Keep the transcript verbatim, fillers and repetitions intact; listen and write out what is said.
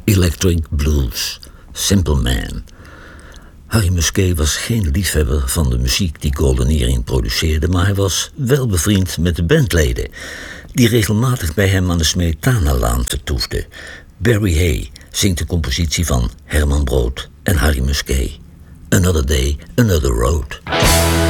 Electric Blues, Simple Man. Harry Musquet was geen liefhebber van de muziek die Golden Earring produceerde, maar hij was wel bevriend met de bandleden, die regelmatig bij hem aan de Smetana-laan vertoefden. Barry Hay zingt de compositie van Herman Brood en Harry Musquet. Another Day, Another Road.